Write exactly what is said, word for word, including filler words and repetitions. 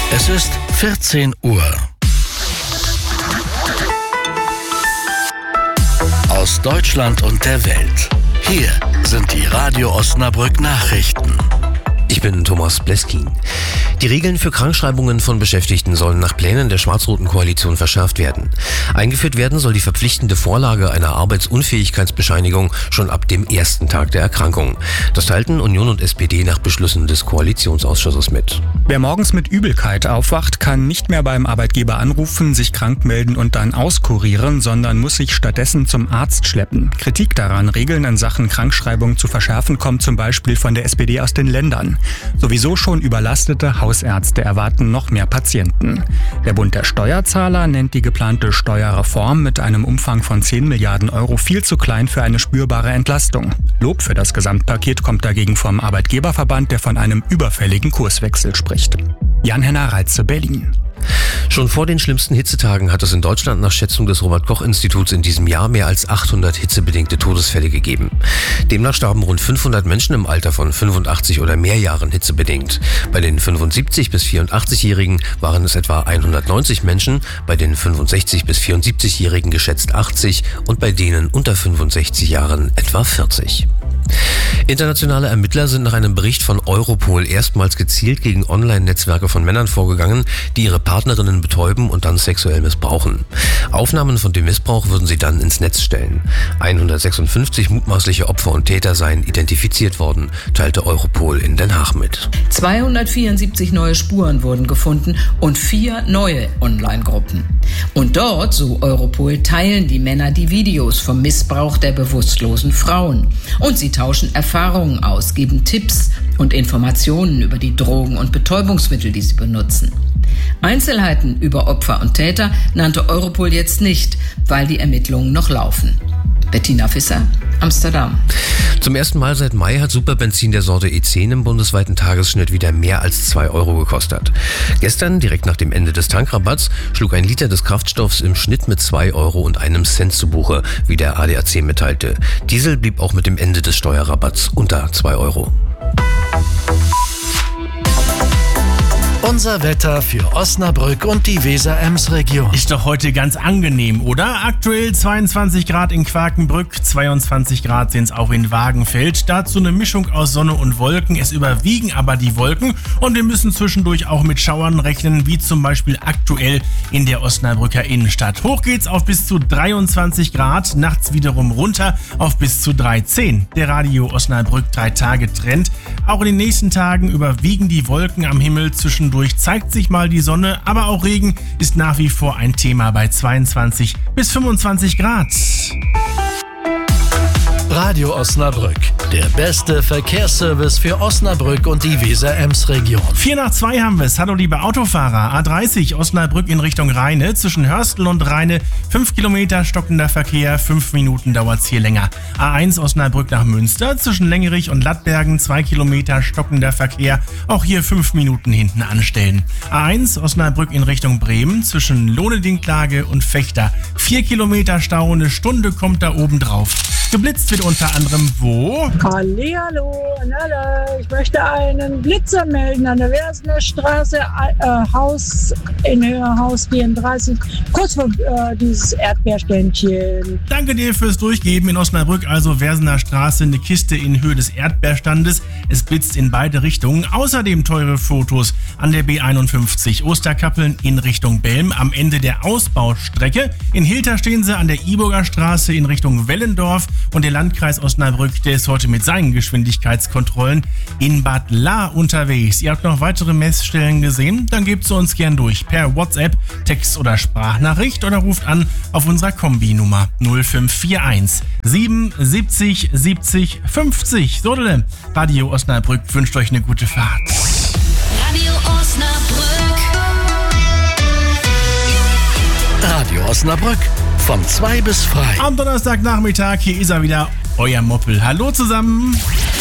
Es ist vierzehn Uhr. Aus Deutschland und der Welt. Hier sind die Radio Osnabrück Nachrichten. Ich bin Thomas Bleskin. Die Regeln für Krankschreibungen von Beschäftigten sollen nach Plänen der schwarz-roten Koalition verschärft werden. Eingeführt werden soll die verpflichtende Vorlage einer Arbeitsunfähigkeitsbescheinigung schon ab dem ersten Tag der Erkrankung. Das teilten Union und S P D nach Beschlüssen des Koalitionsausschusses mit. Wer morgens mit Übelkeit aufwacht, kann nicht mehr beim Arbeitgeber anrufen, sich krank melden und dann auskurieren, sondern muss sich stattdessen zum Arzt schleppen. Kritik daran, Regeln in Sachen Krankschreibung zu verschärfen, kommt zum Beispiel von der S P D aus den Ländern. Sowieso schon überlastete Hausärzte erwarten noch mehr Patienten. Der Bund der Steuerzahler nennt die geplante Steuerreform mit einem Umfang von zehn Milliarden Euro viel zu klein für eine spürbare Entlastung. Lob für das Gesamtpaket kommt dagegen vom Arbeitgeberverband, der von einem überfälligen Kurswechsel spricht. Jan-Henner Reitze, Berlin. Schon vor den schlimmsten Hitzetagen hat es in Deutschland nach Schätzung des Robert-Koch-Instituts in diesem Jahr mehr als achthundert hitzebedingte Todesfälle gegeben. Demnach starben rund fünfhundert Menschen im Alter von fünfundachtzig oder mehr Jahren hitzebedingt. Bei den fünfundsiebzig- bis vierundachtzig-Jährigen waren es etwa hundertneunzig Menschen, bei den fünfundsechzig- bis vierundsiebzig-Jährigen geschätzt achtzig und bei denen unter fünfundsechzig Jahren etwa vierzig. Internationale Ermittler sind nach einem Bericht von Europol erstmals gezielt gegen Online-Netzwerke von Männern vorgegangen, die ihre Partnerinnen betäuben und dann sexuell missbrauchen. Aufnahmen von dem Missbrauch würden sie dann ins Netz stellen. hundertsechsundfünfzig mutmaßliche Opfer und Täter seien identifiziert worden, teilte Europol in Den Haag mit. zweihundertvierundsiebzig neue Spuren wurden gefunden und vier neue Online-Gruppen. Und dort, so Europol, teilen die Männer die Videos vom Missbrauch der bewusstlosen Frauen. Und sie tauschen Erfahrungen aus, geben Tipps und Informationen über die Drogen und Betäubungsmittel, die sie benutzen. Einzelheiten über Opfer und Täter nannte Europol jetzt nicht, weil die Ermittlungen noch laufen. Bettina Fisser, Amsterdam. Zum ersten Mal seit Mai hat Superbenzin der Sorte E zehn im bundesweiten Tagesschnitt wieder mehr als zwei Euro gekostet. Gestern, direkt nach dem Ende des Tankrabatts, schlug ein Liter des Kraftstoffs im Schnitt mit zwei Euro und einem Cent zu Buche, wie der A D A C mitteilte. Diesel blieb auch mit dem Ende des Steuerrabatts unter zwei Euro. Unser Wetter für Osnabrück und die Weser-Ems-Region. Ist doch heute ganz angenehm, oder? Aktuell zweiundzwanzig Grad in Quakenbrück, zweiundzwanzig Grad sind es auch in Wagenfeld. Dazu eine Mischung aus Sonne und Wolken. Es überwiegen aber die Wolken und wir müssen zwischendurch auch mit Schauern rechnen, wie zum Beispiel aktuell in der Osnabrücker Innenstadt. Hoch geht's auf bis zu dreiundzwanzig Grad, nachts wiederum runter auf bis zu dreizehn. Der Radio Osnabrück drei Tage Trend. Auch in den nächsten Tagen überwiegen die Wolken am Himmel, zwischendurch zeigt sich mal die Sonne, aber auch Regen ist nach wie vor ein Thema bei zweiundzwanzig bis fünfundzwanzig Grad. Radio Osnabrück, der beste Verkehrsservice für Osnabrück und die Weser-Ems-Region. vier nach zwei haben wir es. Hallo liebe Autofahrer. A dreißig Osnabrück in Richtung Rheine. Zwischen Hörstel und Rheine fünf Kilometer stockender Verkehr. fünf Minuten dauert es hier länger. A eins Osnabrück nach Münster. Zwischen Längerich und Lattbergen zwei Kilometer stockender Verkehr. Auch hier fünf Minuten hinten anstellen. A eins Osnabrück in Richtung Bremen. Zwischen Lohne-Dinklage und Fechter. vier Kilometer Stau. Eine Stunde kommt da oben drauf. Geblitzt wird unter anderem wo? Hallihallo, Nala. Ich möchte einen Blitzer melden an der Wersener Straße, äh, Haus in Höhe Haus vierunddreißig, kurz vor äh, dieses Erdbeerständchen. Danke dir fürs Durchgeben in Osnabrück, also Wersener Straße, eine Kiste in Höhe des Erdbeerstandes. Es blitzt in beide Richtungen. Außerdem teure Fotos an der B einundfünfzig Osterkappeln in Richtung Belm am Ende der Ausbaustrecke. In Hilter stehen sie an der Iburger Straße in Richtung Wellendorf. Und der Landkreis Osnabrück, der ist heute mit seinen Geschwindigkeitskontrollen in Bad Lahr unterwegs. Ihr habt noch weitere Messstellen gesehen? Dann gebt sie uns gern durch per WhatsApp, Text- oder Sprachnachricht oder ruft an auf unserer Kombi-Nummer null fünf vier eins siebenundsiebzig siebzig fünfzig. So, Radio Osnabrück wünscht euch eine gute Fahrt. Radio Osnabrück. Radio Osnabrück. Von zwei bis frei. Am Donnerstagnachmittag, hier ist er wieder, euer Moppel. Hallo zusammen.